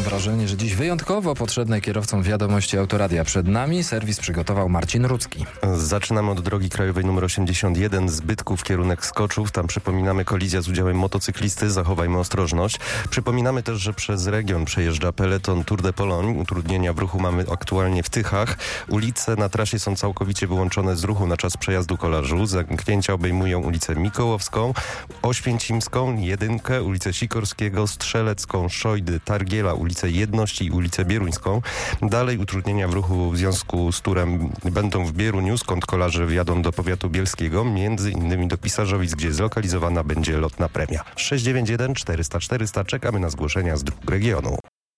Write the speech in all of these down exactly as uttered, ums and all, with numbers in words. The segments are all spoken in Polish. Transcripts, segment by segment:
Mam wrażenie, że dziś wyjątkowo potrzebne kierowcom wiadomości Autoradia. Przed nami serwis przygotował Marcin Rudzki. Zaczynamy od drogi krajowej nr osiemdziesiąt jeden z Bytków, kierunek Skoczów. Tam przypominamy kolizja z udziałem motocyklisty. Zachowajmy ostrożność. Przypominamy też, że przez region przejeżdża peleton Tour de Pologne. Utrudnienia w ruchu mamy aktualnie w Tychach. Ulice na trasie są całkowicie wyłączone z ruchu na czas przejazdu kolażu. Zamknięcia obejmują ulicę Mikołowską, Oświęcimską, Jedynkę, ulicę Sikorskiego, Strzelecką, Szojdy, Targiela, ulicę Jedności i ulicę Bieruńską. Dalej utrudnienia w ruchu w związku z turem będą w Bieruniu, skąd kolarze wjadą do powiatu bielskiego, między innymi do Pisarzowic, gdzie zlokalizowana będzie lotna premia. sześć dziewięć jeden czterysta czterysta. Czekamy na zgłoszenia z dróg regionu.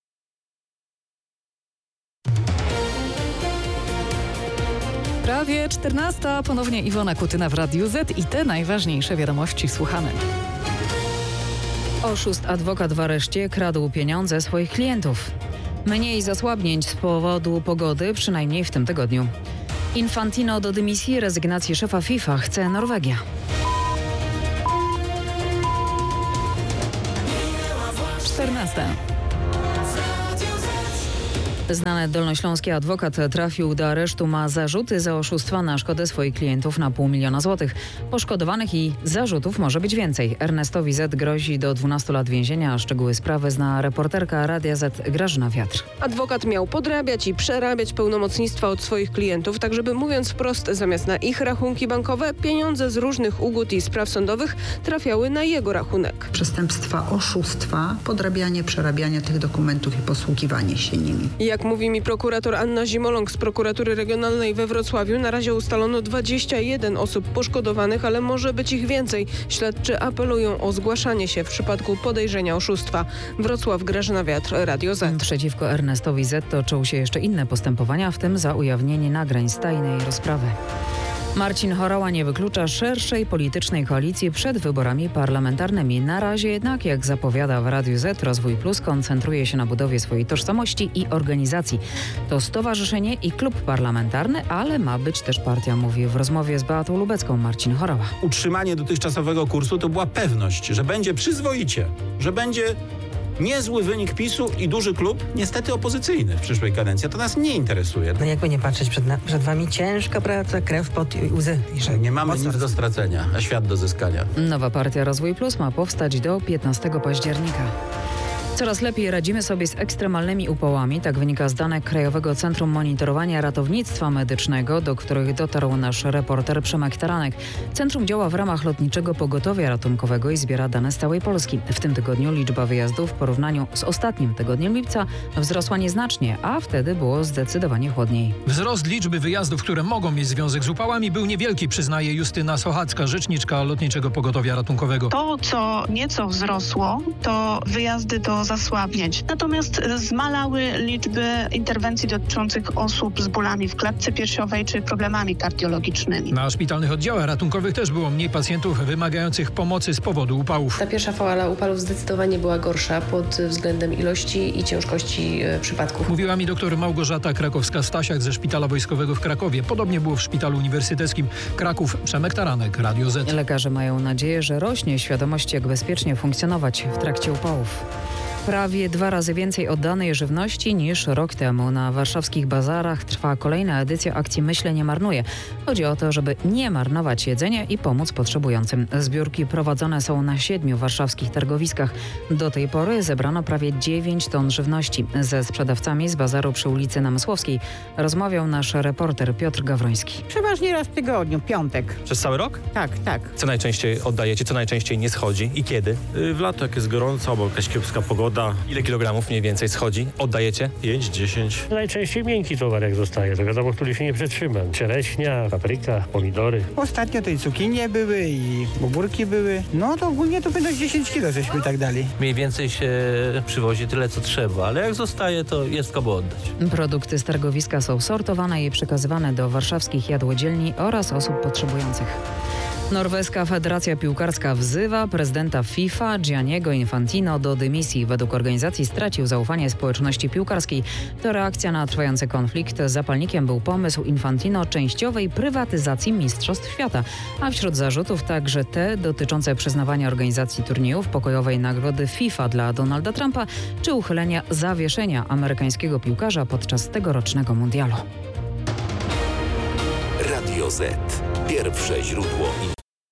Prawie czternasta, ponownie Iwona Kutyna w Radiu Z i te najważniejsze wiadomości słuchamy. Oszust adwokat w areszcie kradł pieniądze swoich klientów. Mniej zasłabnięć z powodu pogody, przynajmniej w tym tygodniu. Infantino do dymisji, rezygnacji szefa FIFA chce Norwegia. czternasta. Znany dolnośląski adwokat trafił do aresztu, ma zarzuty za oszustwa na szkodę swoich klientów na pół miliona złotych. Poszkodowanych i zarzutów może być więcej. Ernestowi Z grozi do dwunastu lat więzienia, a szczegóły sprawy zna reporterka Radia Z Grażyna Wiatr. Adwokat miał podrabiać i przerabiać pełnomocnictwa od swoich klientów, tak żeby, mówiąc wprost, zamiast na ich rachunki bankowe, pieniądze z różnych ugód i spraw sądowych trafiały na jego rachunek. Przestępstwa oszustwa, podrabianie, przerabianie tych dokumentów i posługiwanie się nimi. Jak mówi mi prokurator Anna Zimoląg z prokuratury regionalnej we Wrocławiu, na razie ustalono dwadzieścia jeden osób poszkodowanych, ale może być ich więcej. Śledczy apelują o zgłaszanie się w przypadku podejrzenia oszustwa. Wrocław, Grażyna Wiatr, Radio Z. Przeciwko Ernestowi Z toczą się jeszcze inne postępowania, w tym za ujawnienie nagrań z tajnej rozprawy. Marcin Horała nie wyklucza szerszej politycznej koalicji przed wyborami parlamentarnymi. Na razie jednak, jak zapowiada w Radiu Z, Rozwój Plus koncentruje się na budowie swojej tożsamości i organizacji. To stowarzyszenie i klub parlamentarny, ale ma być też partia, mówi w rozmowie z Beatą Lubecką Marcin Horała. Utrzymanie dotychczasowego kursu to była pewność, że będzie przyzwoicie, że będzie niezły wynik PiSu i duży klub, niestety opozycyjny w przyszłej kadencji. To nas nie interesuje. No jakby nie patrzeć, przed, na, przed wami ciężka praca, krew, pot i łzy. I nie mamy nic do stracenia, a świat do zyskania. Nowa partia Rozwój Plus ma powstać do piętnastego października. Coraz lepiej radzimy sobie z ekstremalnymi upałami, tak wynika z danych Krajowego Centrum Monitorowania Ratownictwa Medycznego, do których dotarł nasz reporter Przemek Taranek. Centrum działa w ramach Lotniczego Pogotowia Ratunkowego i zbiera dane z całej Polski. W tym tygodniu liczba wyjazdów w porównaniu z ostatnim tygodniem lipca wzrosła nieznacznie, a wtedy było zdecydowanie chłodniej. Wzrost liczby wyjazdów, które mogą mieć związek z upałami, był niewielki, przyznaje Justyna Sochacka, rzeczniczka Lotniczego Pogotowia Ratunkowego. To, co nieco wzrosło, to wyjazdy do zasłabnięć. Natomiast zmalały liczby interwencji dotyczących osób z bólami w klatce piersiowej czy problemami kardiologicznymi. Na szpitalnych oddziałach ratunkowych też było mniej pacjentów wymagających pomocy z powodu upałów. Ta pierwsza fala upałów zdecydowanie była gorsza pod względem ilości i ciężkości e, przypadków. Mówiła mi doktor Małgorzata Krakowska-Stasiak ze Szpitala Wojskowego w Krakowie. Podobnie było w Szpitalu Uniwersyteckim Kraków. Przemek Taranek, Radio Z. Lekarze mają nadzieję, że rośnie świadomość, jak bezpiecznie funkcjonować w trakcie upałów. Prawie dwa razy więcej oddanej żywności niż rok temu. Na warszawskich bazarach trwa kolejna edycja akcji Myślę nie marnuję. Chodzi o to, żeby nie marnować jedzenia i pomóc potrzebującym. Zbiórki prowadzone są na siedmiu warszawskich targowiskach. Do tej pory zebrano prawie dziewięć ton żywności. Ze sprzedawcami z bazaru przy ulicy Namysłowskiej rozmawiał nasz reporter Piotr Gawroński. Przeważnie raz w tygodniu, piątek. Przez cały rok? Tak, tak. Co najczęściej oddajecie, co najczęściej nie schodzi i kiedy? W lato jak jest gorąco, albo jakaś kiepska pogoda. Ile kilogramów mniej więcej schodzi? Oddajecie? pięć, dziesięć. Najczęściej miękki towar jak zostaje, to wiadomo, który się nie przetrzyma. Czereśnia, papryka, pomidory. Ostatnio to i cukinie były, i ogórki były. No to ogólnie to będą dziesięć kilo, żeśmy tak dali. Mniej więcej się przywozi tyle, co trzeba, ale jak zostaje, to jest kogo oddać. Produkty z targowiska są sortowane i przekazywane do warszawskich jadłodzielni oraz osób potrzebujących. Norweska Federacja Piłkarska wzywa prezydenta FIFA Gianniego Infantino do dymisji. Według organizacji stracił zaufanie społeczności piłkarskiej. To reakcja na trwający konflikt. Zapalnikiem był pomysł Infantino częściowej prywatyzacji Mistrzostw Świata, a wśród zarzutów także te dotyczące przyznawania organizacji turniejów, pokojowej nagrody FIFA dla Donalda Trumpa czy uchylenia zawieszenia amerykańskiego piłkarza podczas tegorocznego mundialu. Radio Z. Pierwsze źródło